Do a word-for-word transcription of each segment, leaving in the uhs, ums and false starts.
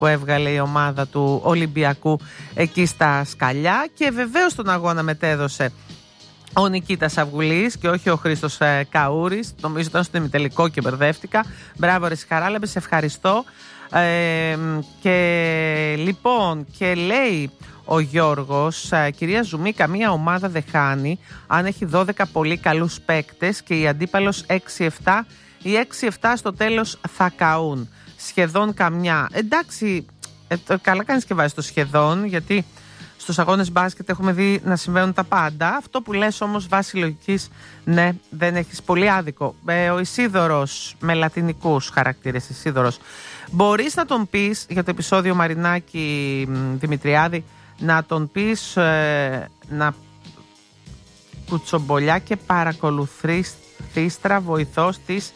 που έβγαλε η ομάδα του Ολυμπιακού εκεί στα σκαλιά. Και βεβαίως τον αγώνα μετέδωσε ο Νικήτας Αυγουλής και όχι ο Χρήστος ε, Καούρης. Νομίζω ήταν στο ημιτελικό και μπερδεύτηκα. Μπράβο ρε Χαράλαμπε, σε ευχαριστώ. Ε, και λοιπόν, και λέει ο Γιώργος, κυρία Ζουμί, καμία ομάδα δεν χάνει αν έχει δώδεκα πολύ καλούς παίκτες και η αντίπαλος έξι επτά. Οι έξι επτά στο τέλος θα καούν. Σχεδόν καμιά. Εντάξει, ε, καλά κάνεις και βάζεις το σχεδόν, γιατί στους αγώνες μπάσκετ έχουμε δει να συμβαίνουν τα πάντα. Αυτό που λες όμως βάσει λογικής, ναι, δεν έχεις πολύ άδικο. Ε, ο Ισίδωρος, με λατινικούς χαρακτήρες Ισίδωρος, μπορείς να τον πεις για το επεισόδιο Μαρινάκη Δημητριάδη, να τον πεις ε, να κουτσομπολιά και παρακολουθήστρα βοηθός της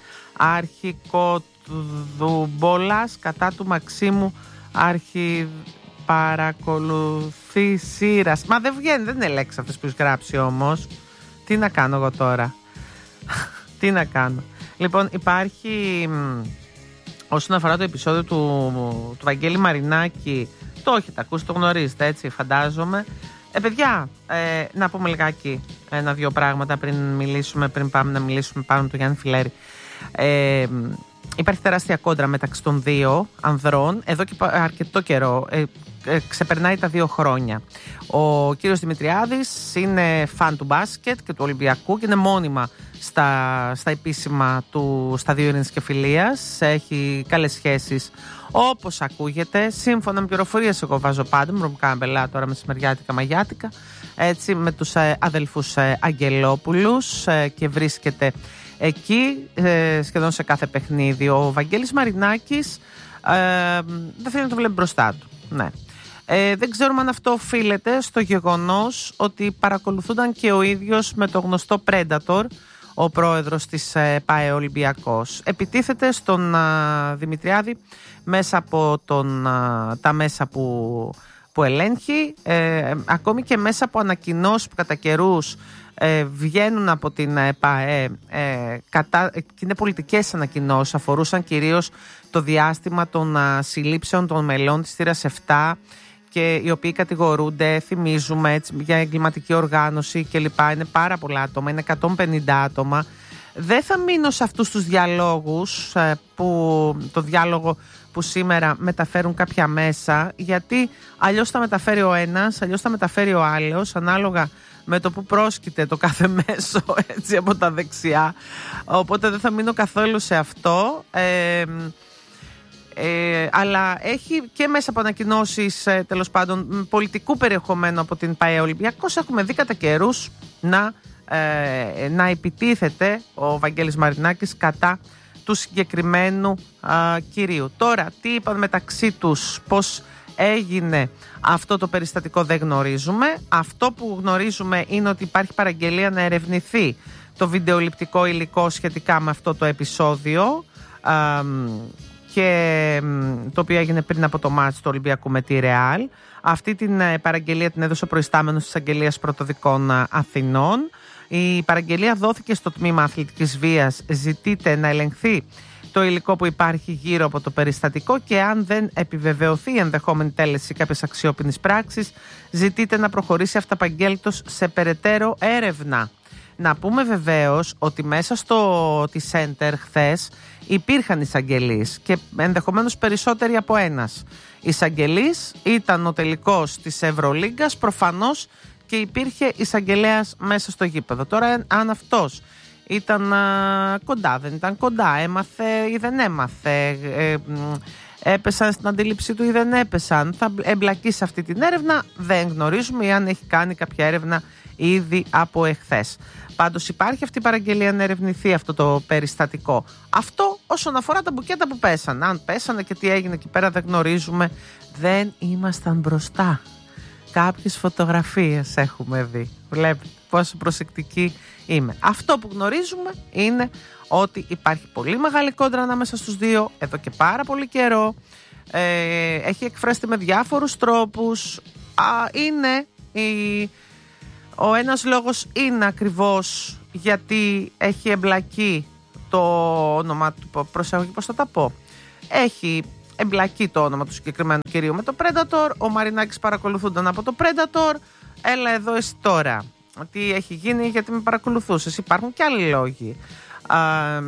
αρχικοδουμπόλας κατά του Μαξίμου αρχιπαρακολουθήσήρας. Μα δεν βγαίνει, δεν είναι λέξη αυτές που έχεις γράψει όμως. Τι να κάνω εγώ τώρα. Τι να κάνω. Λοιπόν, υπάρχει, όσον αφορά το επεισόδιο του, του Βαγγέλη Μαρινάκη, το έχετε ακούσει, το γνωρίζετε, έτσι φαντάζομαι. Ε, παιδιά, ε, να πούμε λιγάκι ένα-δυο πράγματα πριν μιλήσουμε, πριν πάμε να μιλήσουμε πάνω από τον Γιάννη Φιλέρη. Ε, υπάρχει τεράστια κόντρα μεταξύ των δύο ανδρών εδώ και αρκετό καιρό. Ε, ε, ξεπερνάει τα δύο χρόνια. Ο κύριος Δημητριάδης είναι φαν του μπάσκετ και του Ολυμπιακού και είναι μόνιμα στα, στα επίσημα του Σταδίου Ειρήνης και Φιλίας. Έχει καλές σχέσεις, όπως ακούγεται, σύμφωνα με πληροφορίες εγώ βάζω πάντα, μου μου κάνω μπελά τώρα μεσημεριάτικα μαγιάτικα, έτσι, με τους ε, αδελφούς ε, Αγγελόπουλους ε, και βρίσκεται εκεί ε, σχεδόν σε κάθε παιχνίδι. Ο Βαγγέλης Μαρινάκης ε, δεν θέλει να το βλέπει μπροστά του. Ναι. Ε, δεν ξέρουμε αν αυτό οφείλεται στο γεγονός ότι παρακολουθούνταν και ο ίδιος με το γνωστό Predator, ο πρόεδρος της ε, ΠΑΕ Ολυμπιακός. Επιτίθεται στον α, Δημητριάδη μέσα από τον, α, τα μέσα που, που ελέγχει, ε, ακόμη και μέσα από ανακοινώσεις που κατά καιρούς ε, βγαίνουν από την ε, ΠΑΕ, ε, κατά, και είναι πολιτικές ανακοινώσεις, αφορούσαν κυρίως το διάστημα των α, συλλήψεων των μελών της θύρας επτά, και οι οποίοι κατηγορούνται, θυμίζουμε, έτσι, για εγκληματική οργάνωση κλπ. Είναι πάρα πολλά άτομα, είναι εκατόν πενήντα άτομα. Δεν θα μείνω σε αυτούς τους διαλόγους, που, το διάλογο που σήμερα μεταφέρουν κάποια μέσα, γιατί αλλιώς θα μεταφέρει ο ένας, αλλιώς θα μεταφέρει ο άλλος, ανάλογα με το που πρόσκειται το κάθε μέσο, έτσι, από τα δεξιά. Οπότε δεν θα μείνω καθόλου σε αυτό. Ε, Ε, αλλά έχει και μέσα από ανακοινώσεις ε, τέλος πάντων πολιτικού περιεχομένου από την ΠΑΕ Ολυμπιακός. Έχουμε δει κατά καιρούς να, ε, να επιτίθεται ο Βαγγέλης Μαρινάκης κατά του συγκεκριμένου α, κυρίου. Τώρα, τι είπαν μεταξύ τους, πώς έγινε αυτό το περιστατικό, δεν γνωρίζουμε. Αυτό που γνωρίζουμε είναι ότι υπάρχει παραγγελία να ερευνηθεί το βιντεοληπτικό υλικό σχετικά με αυτό το επεισόδιο, α, και το οποίο έγινε πριν από το μάτς του Ολυμπιακού με τη Ρεάλ. Αυτή την παραγγελία την έδωσε ο προϊστάμενος της Αγγελίας Πρωτοδικών Αθηνών. Η παραγγελία δόθηκε στο τμήμα αθλητικής βίας. Ζητείται να ελεγχθεί το υλικό που υπάρχει γύρω από το περιστατικό και αν δεν επιβεβαιωθεί η ενδεχόμενη τέλεση κάποιες αξιόπινης πράξης, ζητείται να προχωρήσει αυταπαγγέλτος σε περαιτέρω έρευνα. Να πούμε βεβαίως ότι μέσα στο τη Center χθες υπήρχαν εισαγγελείς και ενδεχομένως περισσότεροι από ένας. Εισαγγελής ήταν ο τελικός της Ευρωλίγκας, προφανώς και υπήρχε εισαγγελέας μέσα στο γήπεδο. Τώρα αν αυτός ήταν α, κοντά, δεν ήταν κοντά, έμαθε ή δεν έμαθε, ε, έπεσαν στην αντίληψή του ή δεν έπεσαν, θα εμπλακεί σε αυτή την έρευνα, δεν γνωρίζουμε, ή αν έχει κάνει κάποια έρευνα ήδη από εχθές. Πάντως υπάρχει αυτή η παραγγελία να ερευνηθεί αυτό το περιστατικό. Αυτό όσον αφορά τα μπουκέτα που πέσαν. Αν πέσανε και τι έγινε εκεί πέρα δεν γνωρίζουμε. Δεν ήμασταν μπροστά. Κάποιες φωτογραφίες έχουμε δει. Βλέπετε πόσο προσεκτική είμαι. Αυτό που γνωρίζουμε είναι ότι υπάρχει πολύ μεγάλη κόντρα ανάμεσα στους δύο εδώ και πάρα πολύ καιρό. Ε, έχει εκφραστεί με διάφορους τρόπους. Α, είναι η... Ο ένας λόγος είναι ακριβώς γιατί έχει εμπλακεί το όνομα του, προσέχω πώς θα τα πω, έχει εμπλακεί το όνομα του συγκεκριμένου κυρίου με το Predator. Ο Μαρινάκης παρακολουθούνταν από το Predator. Έλα εδώ εσύ τώρα. Τι έχει γίνει, γιατί με παρακολουθούσες? Υπάρχουν και άλλοι λόγοι. Α,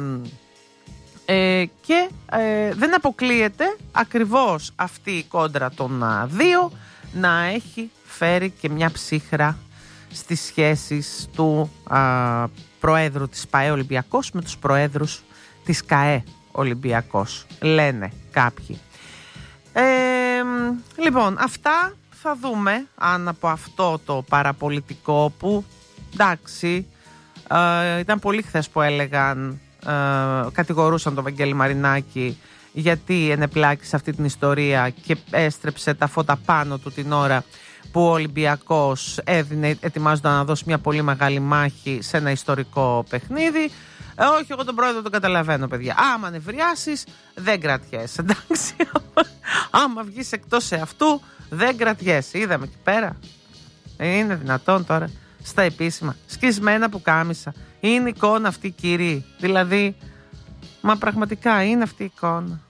ε, και ε, δεν αποκλείεται ακριβώς αυτή η κόντρα των α, δύο να έχει φέρει και μια ψύχρα στις σχέσεις του α, Προέδρου της ΠΑΕ Ολυμπιακός με τους Προέδρους της ΚΑΕ Ολυμπιακός, λένε κάποιοι. Ε, λοιπόν, αυτά θα δούμε αν από αυτό το παραπολιτικό που, εντάξει, ε, ήταν πολύ χθες που έλεγαν, ε, κατηγορούσαν τον Βαγγέλη Μαρινάκη γιατί ενεπλάκη σε αυτή την ιστορία και έστρεψε τα φώτα πάνω του την ώρα που ο Ολυμπιακός έδινε, ετοιμάζονταν να δώσει μια πολύ μεγάλη μάχη σε ένα ιστορικό παιχνίδι. Ε, όχι, εγώ τον πρόεδρο τον καταλαβαίνω, παιδιά. Άμα νευριάσεις, δεν κρατιέσαι. Εντάξει. Άμα βγεις εκτός εαυτού, δεν κρατιέσαι. Είδαμε εκεί πέρα. Είναι δυνατόν τώρα στα επίσημα. Σκισμένα που κάμισα. Είναι εικόνα αυτή, κύριοι. Δηλαδή, μα πραγματικά είναι αυτή η εικόνα.